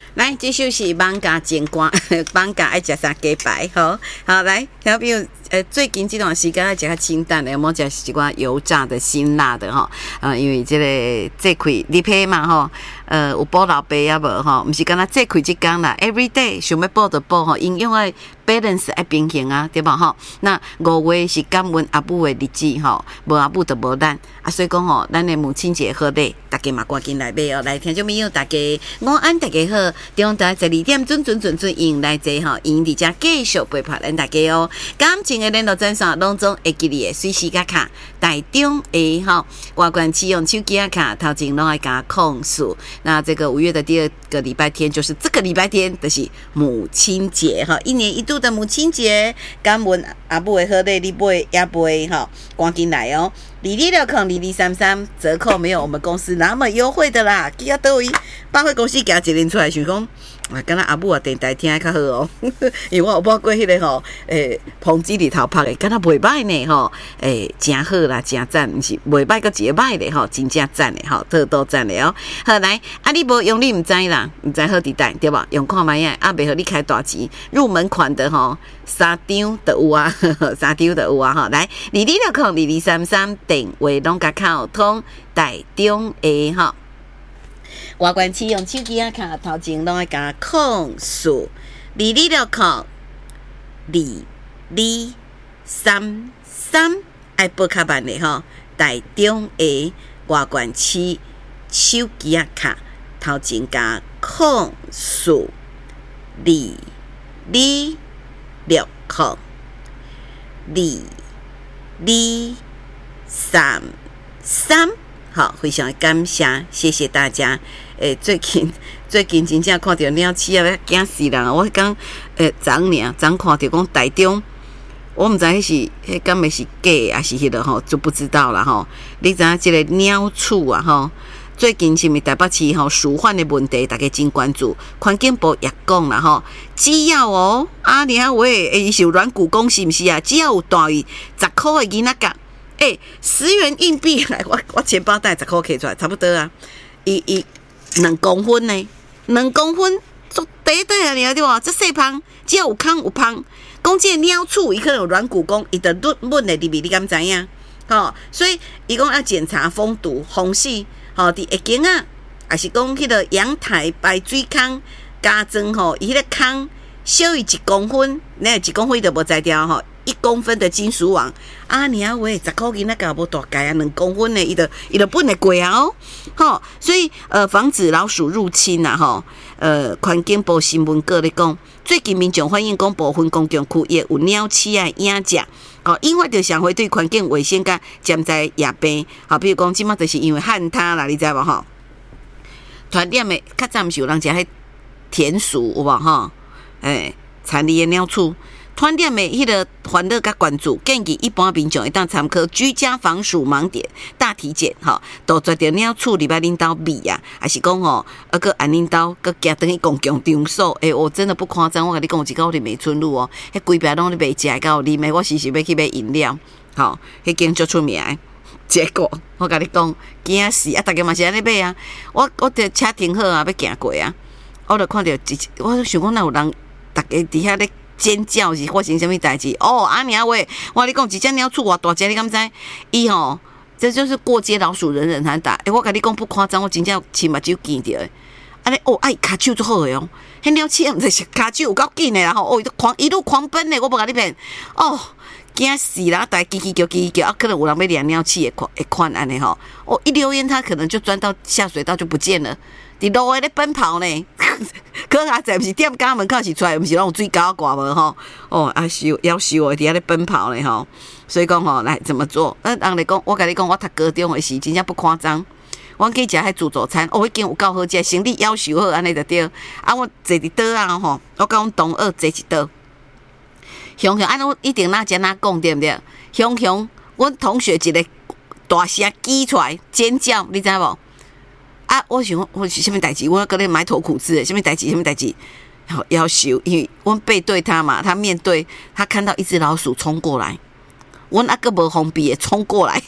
来，这就是放假前歌，放假爱食啥鸡排，好，来，小朋友，最近这段时间爱食较清淡的，有冇食一寡油炸的、辛辣的吼？因为这个节气立夏嘛吼，有补老爸也无吼，毋是干那节气即天啦 ，every day 想要补就补吼，营养爱 balance 爱平衡啊，对吧吼？那5月是感恩阿母的日子吼，无阿母就无咱啊，所以讲吼，咱的母亲节好礼，大家嘛赶紧来买哦，来听众朋友大家午安，大家好。中台12點準迎來坐吼，因伫遮繼續陪伴咱大家哦。感情的聯絡專線攏總會記你的隨時甲卡，台中的吼，外觀啟用手機啊卡，頭前攏愛甲控訴。那這個5月的第2個禮拜天，就是這個禮拜天，就是母親節哈，一年一度的母親節，感恩阿母的好禮，你買也買哈，趕緊來哦。22602233折扣沒有我們公司那麼優惠的啦，記得倒位百貨公司夾一年出來，想講啊，敢若阿母啊電台聽較好哦，因為我有摸過迄個吼，彭子裡頭拍的，敢若袂歹呢吼，真好啦，真讚，毋是袂歹個一個歹的吼，真正讚的吼，特多讚的哦。好來，啊你無用你毋知啦，毋知好佇代對吧？用看賣啊，啊袂互你開大錢，入門款的吼，3張就有啊，3張就有啊吼。來22602233電話攏甲溝通台中的吼。外觀啟用手機啊卡，頭前攏愛甲控訴22602233愛報較慢的吼，台中的外觀啟手機啊卡，頭前甲控訴22602233，好，非常感謝，謝謝大家。最近真正看到鳥鼠啊，要驚死人！我剛昨看到講台中，我唔知迄是迄敢會是假還是迄個吼，就不知道啦吼。你知影這個鳥鼠啊吼，最近是咪台北市吼鼠患的問題，大家真關注。環境部也講啦吼，只要哦你看喂，伊是有軟骨功是毋是啊？只要有大於10塊的囡仔角，10元硬幣來，我錢包袋10塊摕出來，差不多啊，伊2公分呢，2公分足短短啊，你對吧？這細胖，只要有空有芳，講這鳥鼠伊可能有軟骨功，伊就穩的入面，你敢知影？吼，所以伊講要檢查風毒、風濕，吼，佇下間啊，還是講迄個陽台排水孔加裝吼，伊迄個孔小於1公分，那1公分伊就無摘掉吼。1公分的金屬網啊，你啊喂，10塊錢那個無大概啊，2公分的，伊就本會貴啊哦，吼，所以防止老鼠入侵啊，吼，環境部新聞稿咧講，最近民眾反映講部分公共區也有鳥鼠啊影食，哦，引發着社會對環境衛生甲潛在野病，好，比如講即馬就是因為旱灘啦，你知無吼？團點的較早毋是有人食迄田鼠有無吼？殘留的鳥鼠。團點的迄個歡樂甲關注，建議一般民眾會當參考居家防鼠盲點大體檢，吼，杜絕着鳥鼠入來恁兜味啊，還是講吼，個按恁兜個行轉去公共場所，我真的不誇張，我甲你講，有一個我佇美村路哦，迄規排攏咧賣食到啉的，我時時要去買飲料，吼，迄間足出名的，結果我甲你講，驚死啊！大家嘛是安尼買啊，我佇車停好啊，要行過啊，我就看到我想講，哪有人大家佇遐咧尖叫是發生什麼代志？哦，阿娘喂，我跟你講，一隻鳥鼠偌大隻，你敢知？伊吼，這就是過街老鼠，人人喊打。我跟你講不誇張，我真正親目睭見到的。安尼哦，骹手足好的哦，迄鳥鼠毋知是骹手有夠緊的啦吼，哦，一路狂奔的，我無甲你騙。哦，驚死啦！大家嘰嘰叫，可能有人要掠鳥鼠的款安尼吼。哦，一溜煙，它可能就鑽到下水道就不見了。佇路誒咧奔跑呢，可阿仔毋是店家門口是出來，毋是攏有水溝掛無吼？哦，夭壽誒，佇遐咧奔跑呢吼。所以講吼，來怎麼做？人嚟講，我甲你講，我讀高中誒時真正不誇張。我去食迄自助餐，已經有夠好食，生理夭壽好安尼就對。啊，我坐佇倒啊吼，我甲阮同學坐一倒。雄雄，我一定哪講對毋對？雄雄，阮同學一個大聲擠出來尖叫，你知無？啊！我想我是什麼代志？我跟你埋頭苦吃的，什麼代志？好夭壽，因為我背對他嘛，他面對他看到一隻老鼠衝過來，我那個無防備的衝過來，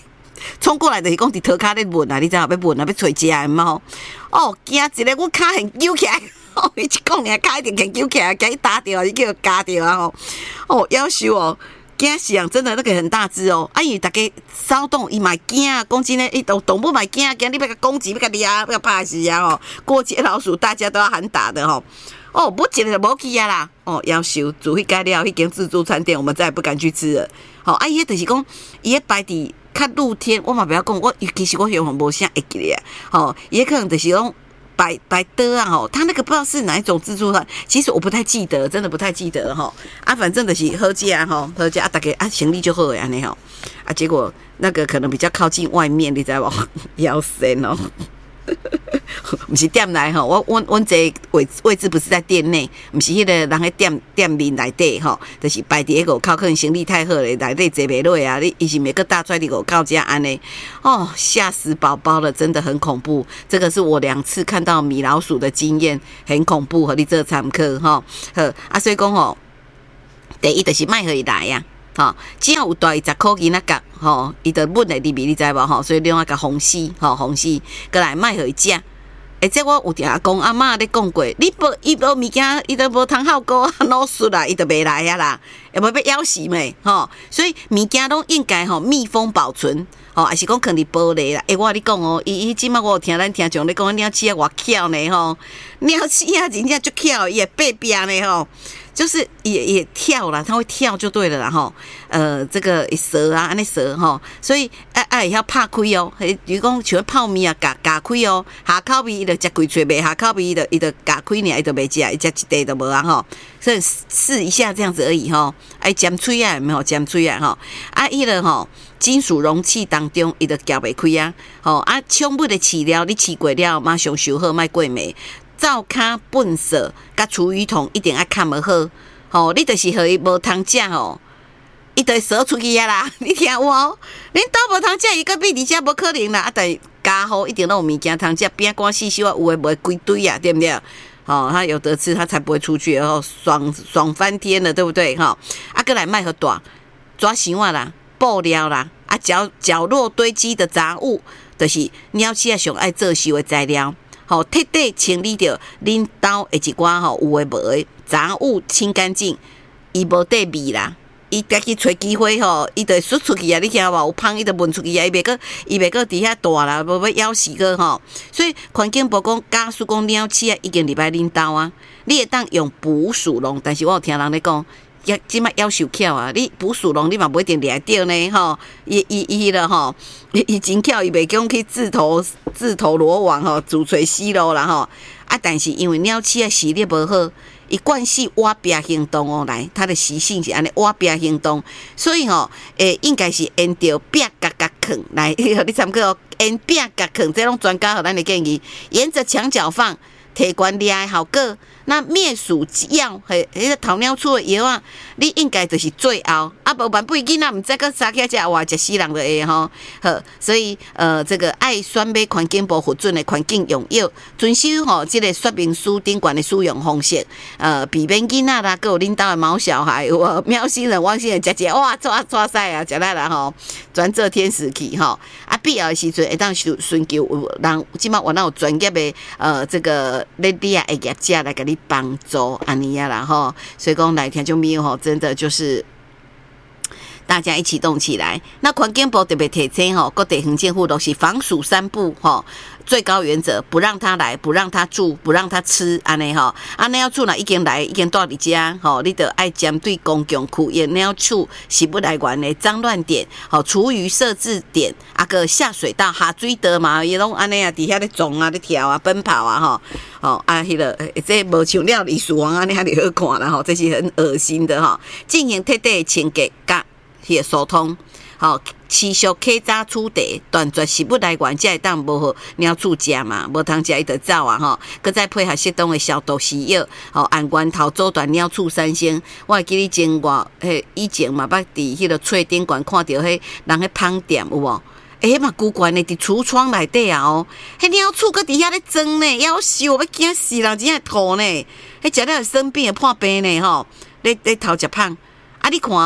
冲过来就是讲伫涂骹咧闻啊，你知影要闻啊，要找食的嘛吼。哦，惊一个，我骹现揪起来，伊一讲尔骹一定现揪起来，惊伊打着，伊叫伊夹着啊吼。哦，夭寿哦。惊死人，真的那个很大只哦！因为大家骚动，伊嘛惊啊，讲真诶，伊动物嘛惊，你要甲攻击，要甲掠，要甲拍死啊吼！过街老鼠大家都要喊打的吼。哦，不一个就无去啊啦！哦，夭寿，自迄间了，迄间自助餐店，我们再也不敢去吃了。好、伊迄就是讲，伊迄摆伫较露天，我嘛不要讲，其实我永远无啥会记咧。吼，伊可能就是讲。摆的啊吼，他那个不知道是哪一种自助餐，其实我不太记得，真的不太记得吼。反正就是好食吼，好食大家行李就好诶安尼吼。结果那个可能比较靠近外面，你知无？夭神哦。不是店内吼，阮这位置不是在店内，不是迄个人喺店面内底吼，就是摆伫个五口，可能生意太好咧，内底坐袂落啊，你伊是每个大出来伫五口遮安尼，哦，吓死宝宝了，真的很恐怖。这个是我2次看到米老鼠的经验，很恐怖，和你做参考吼。好所以讲吼，第一就是卖互伊来呀。吼，只要有大10块钱仔角，吼，伊就稳在里面，你知无吼？所以另外甲封死，吼封死，过来卖互伊食。这我有定讲阿嬷咧讲过，伊无物件，伊都无通效果，老鼠啦，伊就袂来啊啦，要要咬死咩？吼，所以物件拢应该吼密封保存。吼，还是讲放伫玻璃啦。我跟你讲哦，伊即摆我有听咱听众咧讲，鸟鼠啊偌巧呢吼，鸟鼠啊真正足巧，伊会爬壁呢吼。就是也跳啦，它会跳就对了啦吼。这个蛇啊，安尼蛇吼，所以要拍开哦。比如讲像泡面啊，夹开哦，下口味伊就食规嘴袂，下口味伊就夹开尔，伊就袂食，伊食一块都无啊吼。所以试一下这样子而已吼。尖嘴啊，有没有尖嘴啊吼？伊个吼金属容器当中，伊就夹袂开啊。吼宠物的饲料你饲过了，马上收好，莫过暝。灶骹、粪扫、甲厨余桶一定要看无好，吼！你就是互伊无通食吼，伊就会扫出去啊啦！你听有无？恁兜无通食，伊搁比伫遮无可能啦！但家户一定都有物件通食，饼干、细细啊，有诶无规堆啊，对不对？哦，他有得吃，他才不会出去，然后爽翻天了，对不对？哈！搁来卖互大纸箱啊啦、布料啦，角落堆积的杂物，就是鸟鼠啊上爱做收的材料。吼，彻底清理掉恁兜的一寡吼有诶无诶杂物，清干净，伊无地味啦。伊家己找机会吼，伊就会输出去啊！你听无？有芳伊就闻出去啊！伊袂个伫遐大啦，无要咬死个吼。所以环境部讲，假使讲鸟鼠啊，已经入来恁兜啊，你会当用捕鼠笼，但是我有听人咧讲。即摆夭寿巧啊！你捕鼠笼，你嘛不一定掠到呢吼。伊了吼，伊真巧，伊袂讲去自投罗网吼，自垂死路啦吼。但是因为鸟鼠啊视力无好，伊惯系挖壁行动哦，来，它的习性是安尼挖壁行动，所以吼，应该是沿着壁角啃来，你参考哦，沿壁角啃，这种专家和咱的建议，沿着墙角放，提悬掠的效果。那灭鼠药，迄个头鸟鼠的药啊，你应该就是最后无万不囡仔毋知个杀起只哇，食死人就会吼。好，所以这个爱选买环境部核准的环境用药，遵守吼这个说明书顶悬的使用方式，避免囡仔啦，还有恁兜的毛小孩，有喵星人、汪星人食哇抓屎啊，食来啦吼，转做天使去吼。必要的时阵会当寻求有人，即摆有专业的这个咧厉害的业者来甲你帮助安尼啊啦吼，所以讲来听众朋友吼，真的就是大家一起动起来。那环境部特别提醒吼，各地行政府都是防鼠3不吼，最高原则不让他来，不让他住，不让他吃，安尼吼，安尼要厝若已经来，已经住伫遮吼，你得爱针对公共区域鸟处食物来源的脏乱点，吼，厨余设置点，个下水道、下水道嘛，伊拢安尼啊，伫遐咧撞啊、咧跳啊、奔跑啊，吼，迄个这无像料理鼠王安尼遐就好看啦，吼，这是很恶心的吼，进行彻底的清洁甲迄个疏通，吼。持续客早处地断绝食物来源，才会当无互鸟鼠食嘛，无通食伊就走啊吼。佮再配合适当的消毒洗药，吼，按源头阻断鸟鼠产生。我会记你前以前嘛，捌伫迄个厝顶悬看到迄人迄芳店有无？迄嘛古怪呢，伫橱窗内底啊哦，迄鸟鼠佮伫遐咧装呢，夭寿要惊死人，真系吐呢。迄食了生病会破病呢吼，咧偷食芳。你看哦。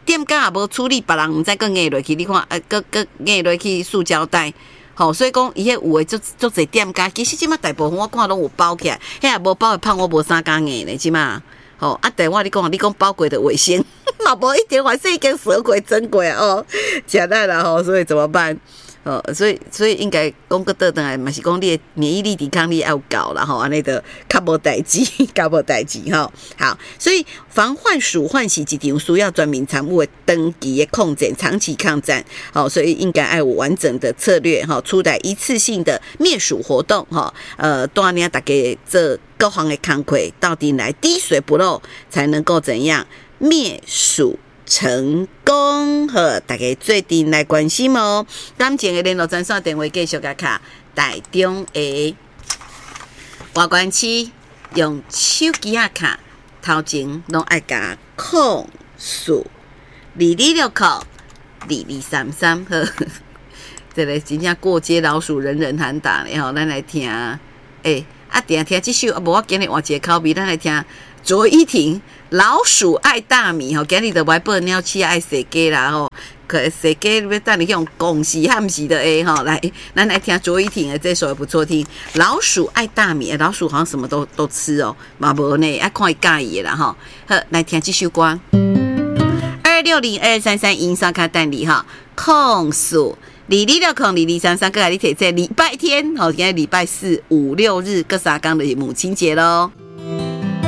店家也无处理，别人毋知个硬落去，你看个硬落去塑胶袋。好，所以讲伊迄有诶，做侪店家，其实即马大部分我看拢有包起来，迄也无包诶，胖我无啥敢硬咧，即马。好，但我你讲包过的卫生，嘛无一点反正已经蛇过真过哦，假的啦吼，所以怎么办？所以应该讲个倒转来，嘛是讲你的免疫力、抵抗力要高啦吼，安尼就较无代志，较无代志吼。好，所以防患鼠患是一场需要专门参与的长期的抗战、长期抗战。好，所以应该要有完整的策略哈，出台一次性的灭鼠活动哈。带领大家做各项的工作，到底来滴水不漏，才能够怎样灭鼠成功。好，大家做阵来关心哦。感情的联络专线电话继续甲卡，台中的外关区用手机啊卡，头前拢爱甲控诉2269 2233。好，这个真正过街老鼠人人喊打咧吼，咱来听。定听这首无我今日换一个口味，咱来听卓依婷老鼠爱大米吼，今日的外报鸟鼠爱洗鸡啦吼，可洗鸡要等你用恭喜汉喜的吼，来，咱来听卓依婷的这首也不错听。老鼠爱大米，老鼠好像什么都吃哦，嘛无呢，爱看伊介意啦吼。好，来听这首歌，2602233音上卡等你哈，控诉。2260 2233，各来你提这礼拜天，好，今天礼拜4、5、6日各3天的母亲节咯。